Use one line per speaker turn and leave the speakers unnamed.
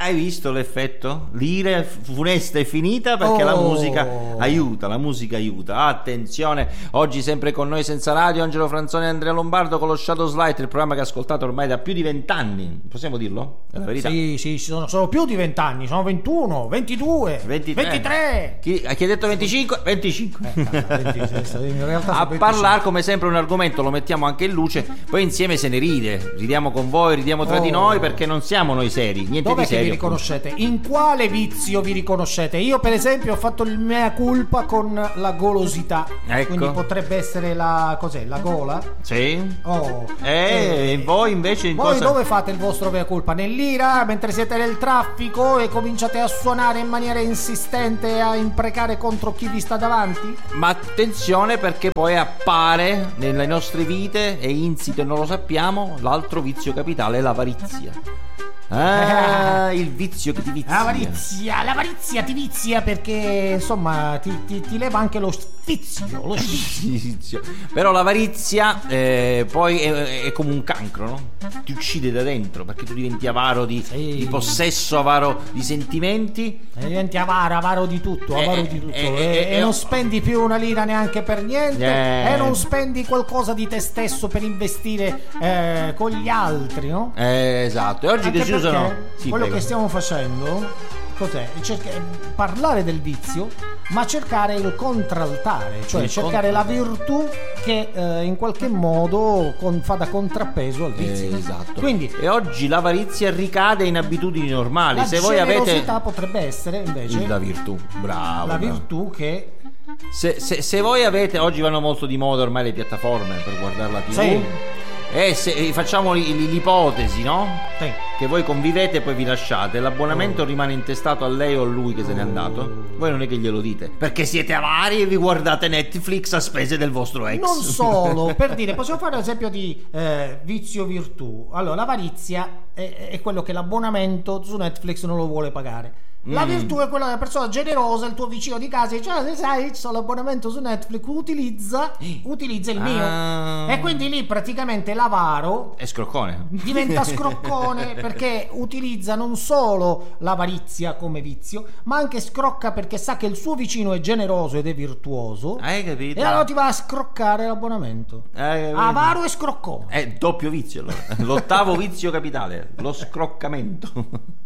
Hai visto l'effetto? L'ira funesta è finita perché la musica aiuta. Attenzione, oggi sempre con noi senza radio Angelo Franzoni e Andrea Lombardo con lo Shadow Slide, il programma che ascoltate ormai da più di 20 anni. Possiamo dirlo? È la verità.
Sì, sono più di 20 anni, sono 21, 22, 23.
Chi ha detto 25? 25.
In realtà
a parlare come sempre un argomento, lo mettiamo anche in luce, poi insieme se ne ride, ridiamo con voi, ridiamo tra di noi, perché non siamo noi seri, niente
dov'è
di serio.
Che vi riconoscete? In quale vizio vi riconoscete? Io per esempio ho fatto il mea culpa con la golosità, quindi potrebbe essere la gola?
Sì. Voi invece in
voi
cosa?
Dove fate il vostro mea culpa? Nell'ira, mentre siete nel traffico e cominciate a suonare in maniera insistente e a imprecare contro chi vi sta davanti?
Ma attenzione, perché poi appare nelle nostre vite e insito e non lo sappiamo l'altro vizio capitale, l'avarizia. Il vizio che ti vizia.
L'avarizia ti vizia perché insomma ti leva anche lo sfizio.
Però l'avarizia poi è come un cancro, no? Ti uccide da dentro, perché tu diventi avaro di possesso, avaro di sentimenti,
diventi avaro di tutto, e non spendi più una lira neanche per niente, e non spendi qualcosa di te stesso per investire con gli altri, no?
Esatto. E oggi
anche
che si usano
quello che stiamo facendo cos'è? Parlare del vizio, ma cercare il contraltare, cioè cercare la virtù che in qualche modo fa da contrappeso al vizio.
Esatto.
Quindi,
e oggi l'avarizia ricade in abitudini normali.
La
Se voi
generosità potrebbe essere invece
la virtù. Bravo.
La virtù che
se voi avete, oggi vanno molto di moda ormai le piattaforme per guardare la TV.
Sì.
E se facciamo l'ipotesi, no?
Sì.
Che voi convivete e poi vi lasciate, l'abbonamento rimane intestato a lei o a lui che se n'è andato. Voi non è che glielo dite, perché siete avari e vi guardate Netflix a spese del vostro ex.
Non solo, per dire, possiamo fare un esempio di vizio virtù. Allora, l'avarizia è quello che l'abbonamento su Netflix non lo vuole pagare. La virtù è quella della persona generosa, il tuo vicino di casa dice: sai, c'ho l'abbonamento su Netflix, utilizza il mio. E quindi lì praticamente l'avaro
è scroccone,
diventa scroccone perché utilizza non solo l'avarizia come vizio, ma anche scrocca perché sa che il suo vicino è generoso ed è virtuoso.
Hai capito?
E allora ti va a scroccare l'abbonamento. Avaro e scroccone.
È doppio vizio allora. L'ottavo vizio capitale, lo scroccamento.